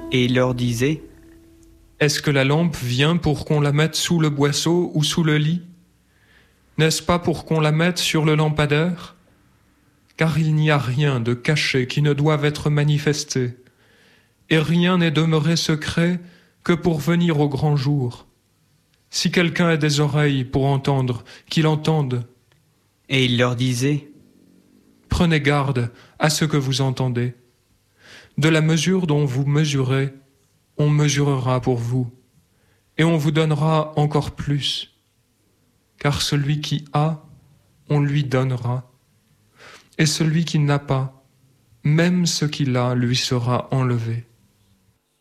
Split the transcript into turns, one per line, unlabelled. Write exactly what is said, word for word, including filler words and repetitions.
Et il leur disait:
Est-ce que la lampe vient pour qu'on la mette sous le boisseau ou sous le lit? N'est-ce pas pour qu'on la mette sur le lampadaire? Car il n'y a rien de caché qui ne doive être manifesté, et rien n'est demeuré secret que pour venir au grand jour. Si quelqu'un a des oreilles pour entendre, qu'il entende.
Et il leur disait:
Prenez garde à ce que vous entendez. De la mesure dont vous mesurez, on mesurera pour vous, et on vous donnera encore plus. Car celui qui a, on lui donnera, et celui qui n'a pas, même ce qu'il a lui sera enlevé.